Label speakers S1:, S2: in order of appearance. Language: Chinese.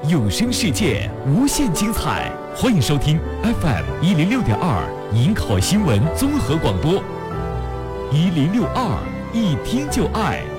S1: 有声世界无限精彩，欢迎收听 FM106.2银口新闻综合广播，1062，一听就爱。